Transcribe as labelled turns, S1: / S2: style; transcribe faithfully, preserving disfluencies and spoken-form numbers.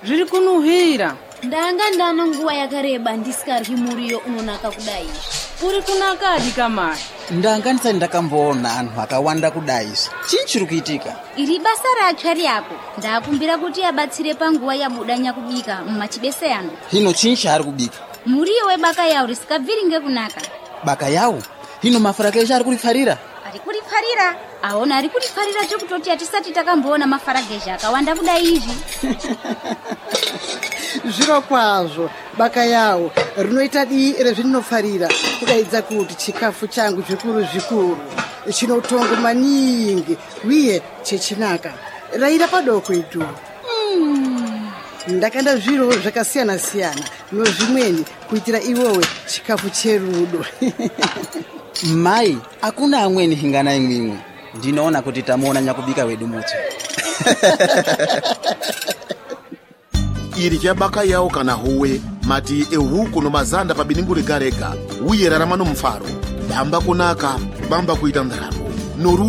S1: zviri kunuhira.
S2: Ndanga ndana nguwa yakareba ndisikaryi muriyo unonaka kudai.
S1: Uri kunakadi kamai?
S3: Ndanga ndisati ndakamboona anhu akawanda kudai. Chii chiri kuitika?
S2: Iri basa ratsvari yako. Ndakumbira kuti abatsire panguva yabudanya kubika mumachibese ano.
S3: Hino chii chaari kubika?
S2: Muriyo webaka yawo risikabviri ngekunaka.
S3: Baka yawo? Hino mafarage ari kurifarira?
S2: Ari kurifarira? Aona ari kurifarira chokutoti atisati takamboona mafarage akawanda kudai izvi.
S4: Zviro kwazvo baka yawo rinoita dii rezvinofarira kudaidza kuti chikafu changu zvikuru zvikuru chinotongo maningi uye chechinaka raira padoko itu.
S2: Mm.
S4: Ndakanda zviro zvakasiyana siyana nozvimweni kuitira iwowe chikafu cherudo.
S3: Mai, akuna amweni hingana imwimwe. Ndinoona kuti tamuona nyakubika wedu muti.
S5: Iri chabaka yawo kana howe mati ehuku no mazanda pabiningu regarega uye raramano mfaro bamba kunaka bamba kuita ndaramo noru